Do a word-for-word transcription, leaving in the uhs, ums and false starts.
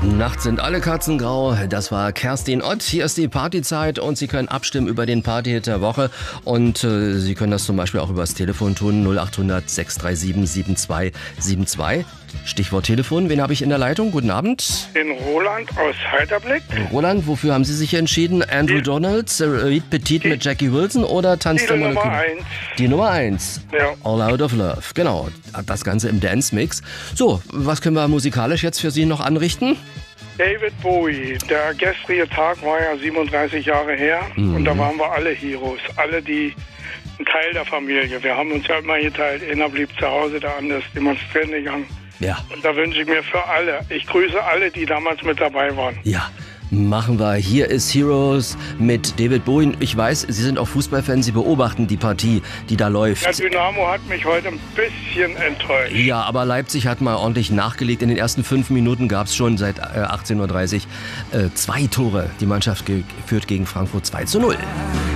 Nachts sind alle Katzen grau. Das war Kerstin Ott. Hier ist die Partyzeit und Sie können abstimmen über den Partyhit der Woche. Und äh, Sie können das zum Beispiel auch übers Telefon tun. null acht hundert sechs drei sieben sieben zwei sieben zwei. Stichwort Telefon. Wen habe ich in der Leitung? Guten Abend. Den Roland aus Heiterblick. Roland, wofür haben Sie sich entschieden? Andrew die, Donalds, Reed Petit die, mit Jackie Wilson oder Tanz der Nummer Moleküle? eins. Die Nummer eins. Ja. All Out of Love. Genau. Das Ganze im Dance-Mix. So, was können wir musikalisch jetzt für Sie noch anrichten? David Bowie. Der gestrige Tag war ja siebenunddreißig Jahre her. Mhm. Und da waren wir alle Heroes. Alle, die ein Teil der Familie. Wir haben uns ja immer geteilt. Einer blieb zu Hause, der andere ist demonstrieren gegangen. Ja. Und da wünsche ich mir für alle, ich grüße alle, die damals mit dabei waren. Ja, machen wir. Hier ist Heroes mit David Bowie. Ich weiß, Sie sind auch Fußballfans, Sie beobachten die Partie, die da läuft. Ja, Dynamo hat mich heute ein bisschen enttäuscht. Ja, aber Leipzig hat mal ordentlich nachgelegt. In den ersten fünf Minuten gab es schon seit äh, achtzehn Uhr dreißig äh, zwei Tore. Die Mannschaft ge- führt gegen Frankfurt zwei zu null.